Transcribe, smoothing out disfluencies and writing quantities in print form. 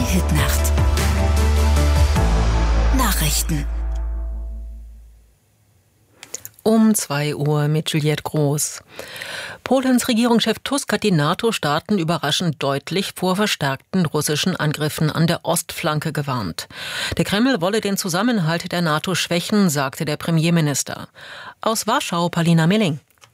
Hitnacht. Nachrichten. Um 2 Uhr mit Juliette Groß. Polens Regierungschef Tusk hat die NATO-Staaten überraschend deutlich vor verstärkten russischen Angriffen an der Ostflanke gewarnt. Der Kreml wolle den Zusammenhalt der NATO schwächen, sagte der Premierminister. Aus Warschau, Paulina Milling.